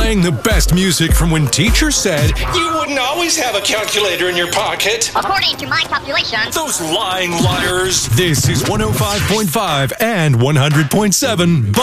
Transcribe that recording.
playing the best music from when teacher said, You wouldn't always have a calculator in your pocket. According to my calculations. Those lying liars. This is 105.5 and 100.7